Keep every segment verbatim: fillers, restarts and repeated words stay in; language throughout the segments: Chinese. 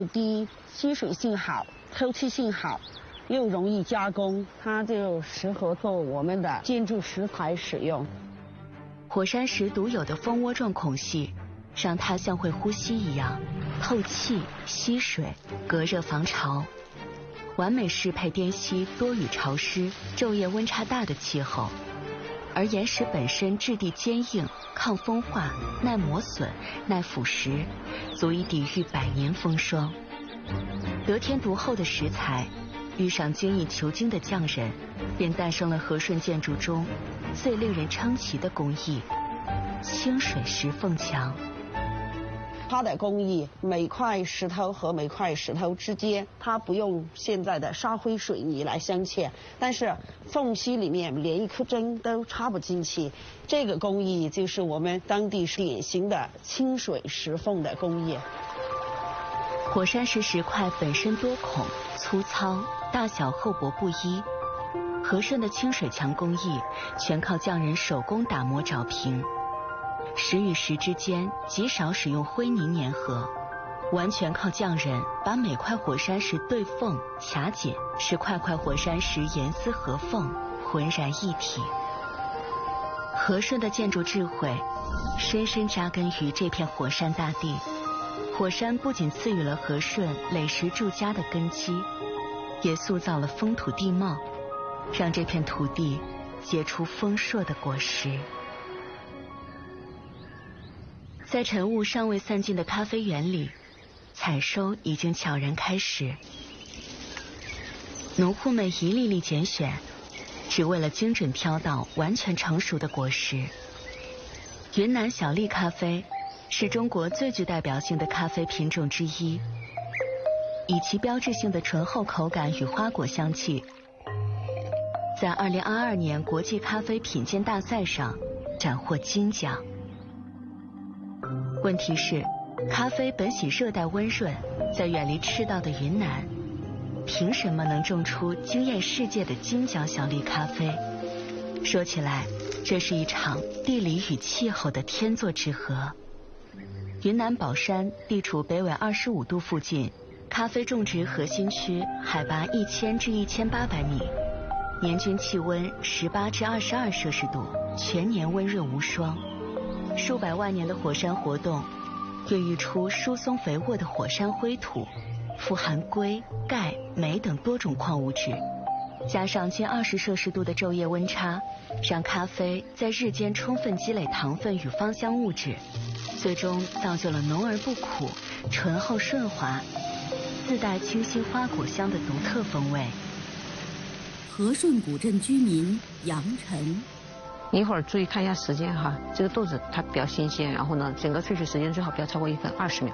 低，吸水性好，透气性好，又容易加工，它就适合做我们的建筑石材使用。 火山石独有的蜂窝状孔隙，让它像会呼吸一样，透气、吸水、隔热防潮，完美适配滇西多雨潮湿、昼夜温差大的气候。而岩石本身质地坚硬、抗风化、耐磨损、耐腐蚀，足以抵御百年风霜。得天独厚的石材，遇上精益求精的匠人，便诞生了和顺建筑中最令人称奇的工艺——清水石缝墙。 它的工艺，每块石头和每块石头之间，它不用现在的沙灰水泥来镶嵌，但是缝隙里面连一颗针都插不进去。这个工艺就是我们当地典型的清水石缝的工艺。 火山石石块本身多孔、粗糙，大小厚薄不一。和顺的清水墙工艺，全靠匠人手工打磨凿平。石与石之间极少使用灰泥粘合，完全靠匠人把每块火山石对缝卡紧，使块块火山石严丝合缝，浑然一体。和顺的建筑智慧深深扎根于这片火山大地。火山不仅赐予了和顺垒石筑家的根基，也塑造了风土地貌，让这片土地结出丰硕的果实。在晨雾尚未散尽的咖啡园里，采收已经悄然开始。农户们一粒粒拣选，只为了精准挑到完全成熟的果实。云南小粒咖啡是中国最具代表性的咖啡品种之一，以其标志性的醇厚口感与花果香气，在二零二二年国际咖啡品鉴大赛上斩获金奖。问题是，咖啡本喜热带温润，在远离赤道的云南，凭什么能种出惊艳世界的金角小粒咖啡？说起来，这是一场地理与气候的天作之合。云南保山地处北纬二十五度附近，咖啡种植核心区，海拔一千至一千八百米，年均气温十八至二十二摄氏度，全年温润无霜。数百万年的火山活动，孕育出疏松肥沃的火山灰土，富含硅、钙、镁等多种矿物质，加上近二十摄氏度的昼夜温差，让咖啡在日间充分积累糖分与芳香物质，最终造就了浓而不苦、醇厚顺滑、自带清新花果香的独特风味。 和顺古镇居民杨晨。 一会儿注意看一下时间哈，这个豆子它比较新鲜，然后呢，整个萃取时间最好不要超过一分二十秒。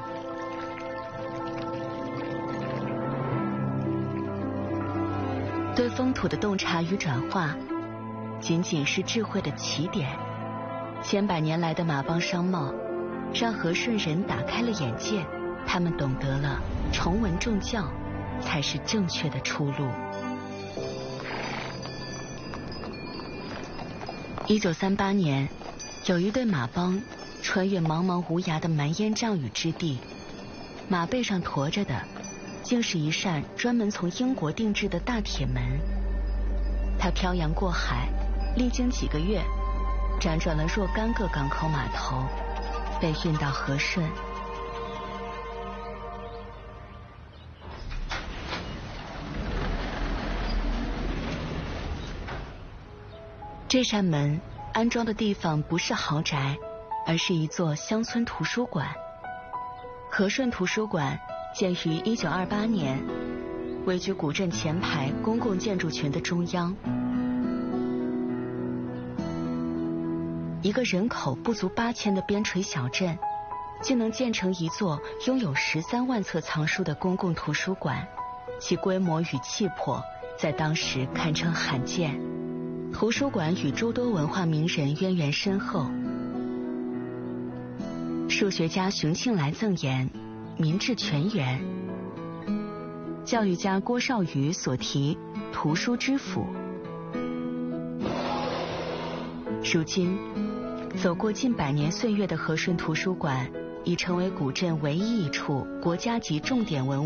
对风土的洞察与转化，仅仅是智慧的起点。千百年来的马帮商贸，让和顺人打开了眼界，他们懂得了崇文重教才是正确的出路。一九三八年，有一对马帮穿越茫茫无涯的蛮烟瘴雨之地，马背上驮着的竟是一扇专门从英国定制的大铁门。它漂洋过海，历经几个月，辗转了若干个港口码头，被运到和顺。这扇门安装的地方不是豪宅，而是一座乡村图书馆。和顺图书馆建于一九二八年，位居古镇前排公共建筑群的中央。一个人口不足八千的边陲小镇，竟能建成一座拥有十三万册藏书的公共图书馆，其规模与气魄在当时堪称罕见。图书馆与诸多文化名人渊源深厚。数学家熊庆来赠言：“民智全源。”教育家郭绍宇所题：“图书之府。”如今，走过近百年岁月的和顺图书馆， 已成为古镇唯一一处国家级重点文物